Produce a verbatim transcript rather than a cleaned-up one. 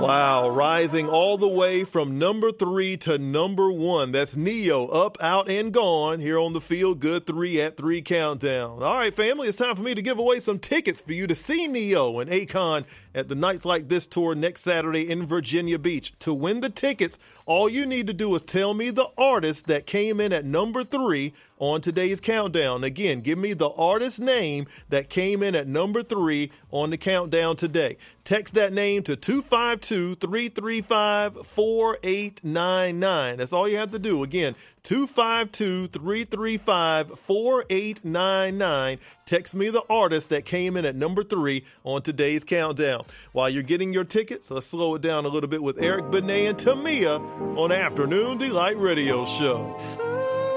Wow, rising all the way from number three to number one. That's Neo, Up, Out, and Gone here on the Feel Good three at three Countdown. All right, family, it's time for me to give away some tickets for you to see Neo and Akon at the Nights Like This tour next Saturday in Virginia Beach. To win the tickets, all you need to do is tell me the artist that came in at number three on today's countdown. Again, give me the artist name that came in at number three on the countdown today. Text that name to two five two, three three five, four eight nine nine. That's all you have to do. Again, two five two, three three five, four eight nine nine. Text me the artist that came in at number three on today's countdown. While you're getting your tickets, let's slow it down a little bit with Eric Benet and Tamia on Afternoon Delight Radio Show.